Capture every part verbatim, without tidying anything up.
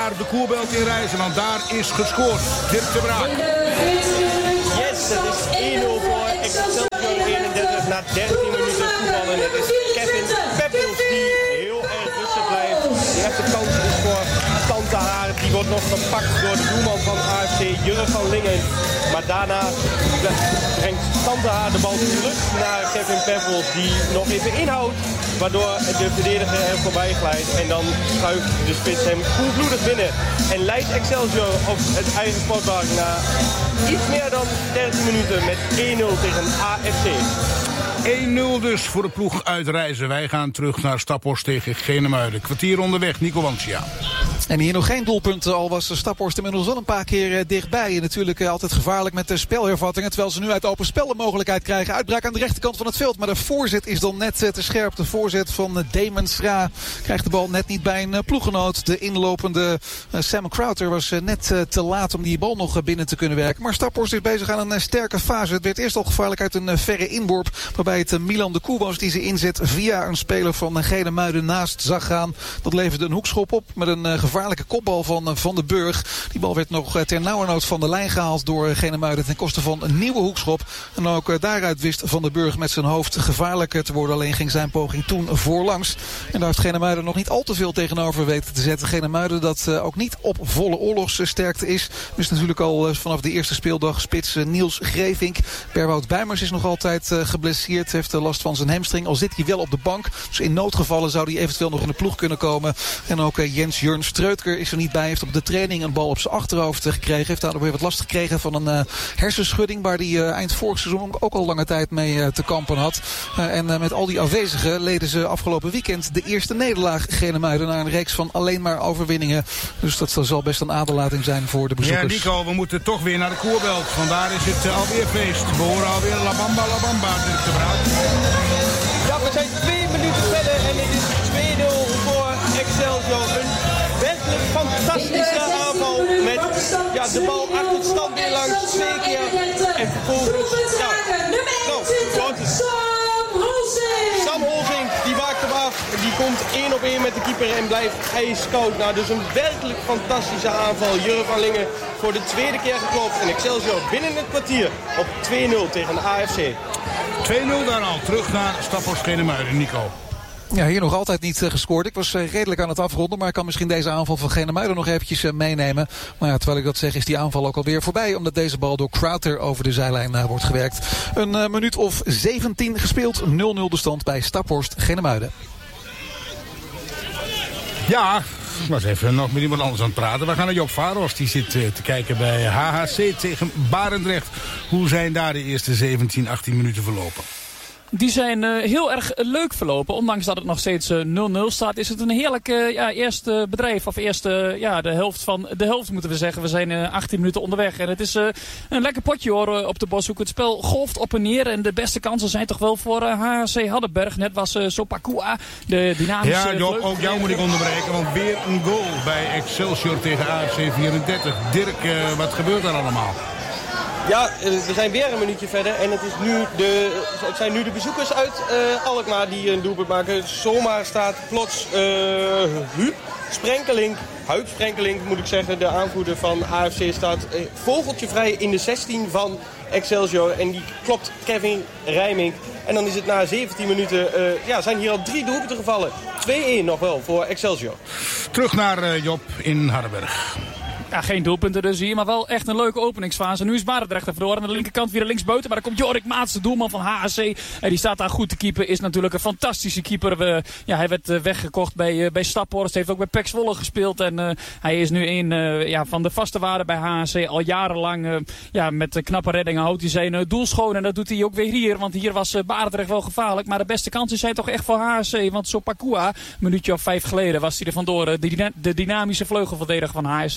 Naar de Koerbelt in Reizen, want daar is gescoord. Dirk de Braak. Yes, het is één nul voor Excelsior eenendertig na dertien minuten voetballen. Het is Kevin Peppels die heel erg rustig blijft. Die heeft de kans is voor Tante Haar. Die wordt nog gepakt door de doelman van A F C, Jurre van Lingen. Maar daarna brengt Tante Haar de bal terug naar Kevin Peppels. Die nog even inhoudt. Waardoor de verdediger er voorbij glijdt. En dan schuift de spits hem koelbloedig binnen. En leidt Excelsior op het eigen sportpark na iets meer dan dertien minuten met één nul tegen A F C. één nul dus voor de ploeg uit Reizen. Wij gaan terug naar Staphorst tegen Genemuiden. Kwartier onderweg, Nico Wancia. En hier nog geen doelpunten, al was Staphorst inmiddels wel een paar keer uh, dichtbij. En natuurlijk uh, altijd gevaarlijk met de spelhervattingen. Terwijl ze nu uit open spel een mogelijkheid krijgen. Uitbraak aan de rechterkant van het veld. Maar de voorzet is dan net uh, te scherp. De voorzet van uh, Damon Sra krijgt de bal net niet bij een uh, ploeggenoot. De inlopende uh, Sam Crowther was uh, net uh, te laat om die bal nog uh, binnen te kunnen werken. Maar Staphorst is bezig aan een uh, sterke fase. Het werd eerst al gevaarlijk uit een uh, verre inworp. Waarbij het uh, Milan de Koe was die ze inzet via een speler van uh, Genemuiden naast zag gaan. Dat leverde een hoekschop op met een uh, gevaarlijke kopbal van uh, Van den Burg. Die bal werd nog uh, ter nauwernood van de lijn gehaald door uh, Genemuiden ten koste van een nieuwe hoekschop. En ook uh, daaruit wist Van den Burg met zijn hoofd gevaarlijk te worden. Alleen ging zijn poging toen voorlangs. En daar heeft Genemuiden nog niet al te veel tegenover weten te zetten. Genemuiden dat uh, ook niet op volle oorlogssterkte is. Dus natuurlijk al uh, vanaf de eerste speeldag spits uh, Niels Grevink. Berwoud Bijmers is nog altijd uh, geblesseerd. Heeft uh, last van zijn hamstring. Al zit hij wel op de bank. Dus in noodgevallen zou hij eventueel nog in de ploeg kunnen komen. En ook uh, Jens Jurn Streutker is er niet bij. Heeft op de training een bal op zijn achterhoofd gekregen. Heeft daardoor weer wat last gekregen van een uh, hersenschudding. Waar hij uh, eind vorig seizoen ook al lange tijd mee uh, te kampen had. Uh, en uh, met al die afwezigen leden ze afgelopen weekend de eerste nederlaag Genemuiden. Na een reeks van alleen maar overwinningen. Dus dat zal best een aderlating zijn voor de bezoekers. Ja, Nico, we moeten toch weer naar de Koerbelt. Vandaar is het uh, alweer feest. We horen alweer La Bamba, La Bamba. Dirk de Braak. Ja, we zijn twee minuten verder en het is twee nul voor Excelsior. Een werkelijk fantastische aanval met ja, de bal achter het standbeen langs twee keer. En vervolgens, ja, nou, wat is Sam Holsink, die maakt hem af. Die komt één op één met de keeper en blijft ijskoud. Nou, dus een werkelijk fantastische aanval. Jurre van Lingen voor de tweede keer geklopt. En Excelsior binnen het kwartier op twee nul tegen de A F C. twee nul dan al. Terug naar Staphorst Genemuiden, Nico. Ja, hier nog altijd niet uh, gescoord. Ik was uh, redelijk aan het afronden, maar ik kan misschien deze aanval van Genemuiden nog eventjes uh, meenemen. Maar ja, terwijl ik dat zeg is die aanval ook alweer voorbij, omdat deze bal door Crowther over de zijlijn uh, wordt gewerkt. Een uh, minuut of zeventien gespeeld, nul nul de stand bij Staphorst Genemuiden. Ja, ik was even nog met iemand anders aan het praten. We gaan naar Job Varos. Die zit uh, te kijken bij H H C tegen Barendrecht. Hoe zijn daar de eerste zeventien, achttien minuten verlopen? Die zijn uh, heel erg leuk verlopen. Ondanks dat het nog steeds uh, nul nul staat, is het een heerlijk uh, ja, eerste bedrijf. Of eerste, ja, de helft van de helft moeten we zeggen. We zijn uh, achttien minuten onderweg. En het is uh, een lekker potje hoor uh, op de Boshoek. Het spel golft op en neer. En de beste kansen zijn toch wel voor uh, H H C Haddenberg. Net was uh, Sopakua, de dynamische... Ja, Job, ook jou moet ik onderbreken. Want weer een goal bij Excelsior tegen A F C vierendertig. Dirk, uh, wat gebeurt er allemaal? Ja, we zijn weer een minuutje verder en het, is nu de, het zijn nu de bezoekers uit uh, Alkmaar die een doelpunt maken. Zomaar staat plots uh, Huub Sprenkelink, Huub Sprenkelink moet ik zeggen, de aanvoerder van A F C staat uh, vogeltje vrij in de zestien van Excelsior. En die klopt Kevin Rijmink. En dan is het na zeventien minuten, uh, ja, zijn hier al drie doelpunten gevallen. twee één nog wel voor Excelsior. Terug naar uh, Job in Hardenberg. Ja, geen doelpunten dus hier, maar wel echt een leuke openingsfase. Nu is Barendrecht er verloren. Aan de linkerkant weer linksbuiten. Maar dan komt Jorik Maats, de doelman van H H C. En die staat daar goed te keeper. Is natuurlijk een fantastische keeper. We, ja, hij werd uh, weggekocht bij, uh, bij Staphorst. Heeft ook bij P E C Zwolle gespeeld. En uh, hij is nu een uh, ja, van de vaste waarden bij H H C. Al jarenlang uh, ja, met uh, knappe reddingen houdt hij zijn uh, doel schoon. En dat doet hij ook weer hier. Want hier was uh, Barendrecht wel gevaarlijk. Maar de beste kansen zijn toch echt voor H H C. Want Sopakua, een minuutje of vijf geleden was hij er vandoor. Uh, de, dyna- de dynamische vleugelverdediger van H H C is eigenlijk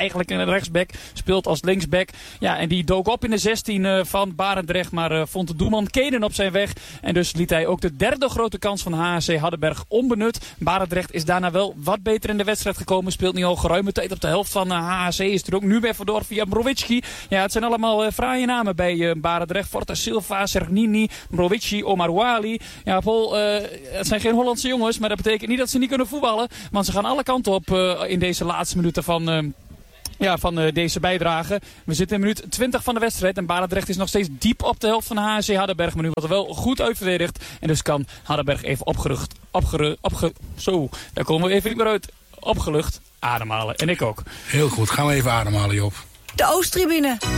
eigenlijk een rechtsback. Speelt als linksback. Ja, en die dook op in de zestien uh, van Barendrecht. Maar uh, vond de doelman Kenen op zijn weg. En dus liet hij ook de derde grote kans van H H C Hardenberg onbenut. Barendrecht is daarna wel wat beter in de wedstrijd gekomen. Speelt nu al geruime tijd op de helft van uh, H H C. Is er ook nu weer vandoor via Mrovici. Ja, het zijn allemaal uh, fraaie namen bij uh, Barendrecht. Forta Silva, Sergnini, Mrovici, Omar Wali. Ja, Paul, uh, het zijn geen Hollandse jongens. Maar dat betekent niet dat ze niet kunnen voetballen. Want ze gaan alle kanten op uh, in deze laatste minuten van... Uh, Ja, van uh, deze bijdrage. We zitten in minuut twintig van de wedstrijd. En Barendrecht is nog steeds diep op de helft van H C Hardenberg. Maar nu wordt er wel goed uitverdedigd. En dus kan Hardenberg even opgerucht. Opgeru, opge, zo, daar komen we even niet meer uit. Opgelucht ademhalen. En ik ook. Heel goed, gaan we even ademhalen, Job. De Oosttribune.